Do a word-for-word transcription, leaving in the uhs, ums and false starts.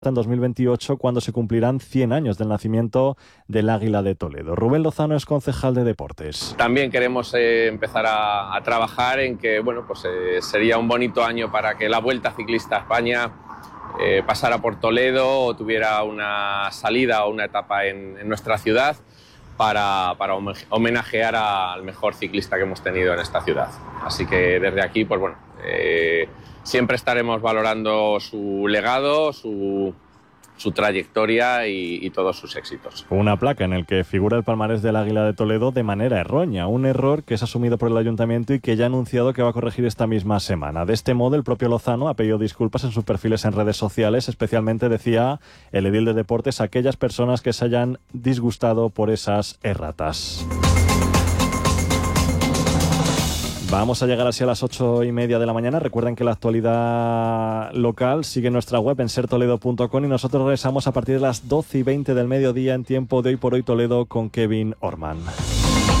en dos mil veintiocho, cuando se cumplirán cien años del nacimiento del Águila de Toledo. Rubén Lozano es concejal de Deportes. También queremos eh, empezar a, a trabajar en que bueno, pues, eh, sería un bonito año para que la Vuelta Ciclista a España eh, pasara por Toledo o tuviera una salida o una etapa en, en nuestra ciudad para, para homenajear al mejor ciclista que hemos tenido en esta ciudad. Así que desde aquí, pues bueno, eh, siempre estaremos valorando su legado, su, su trayectoria y, y todos sus éxitos. Una placa en el que figura el palmarés del Águila de Toledo de manera errónea, un error que es asumido por el Ayuntamiento y que ya ha anunciado que va a corregir esta misma semana. De este modo, el propio Lozano ha pedido disculpas en sus perfiles en redes sociales, especialmente, decía el edil de Deportes, a aquellas personas que se hayan disgustado por esas erratas. Vamos a llegar así a las ocho y media de la mañana. Recuerden que la actualidad local sigue en nuestra web en ser toledo punto com y nosotros regresamos a partir de las doce y veinte del mediodía en tiempo de Hoy por Hoy Toledo con Kevin Orman.